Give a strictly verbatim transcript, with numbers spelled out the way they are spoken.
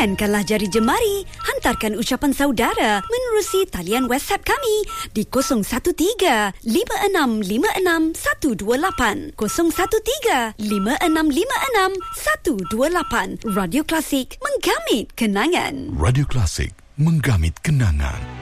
Ringankanlah jari jemari. Hantarkan ucapan saudara menerusi talian WhatsApp kami di kosong satu tiga lima enam lima enam satu dua lapan kosong satu tiga lima enam lima enam satu dua lapan. Radio Klasik, menggamit kenangan. Radio Klasik, menggamit kenangan.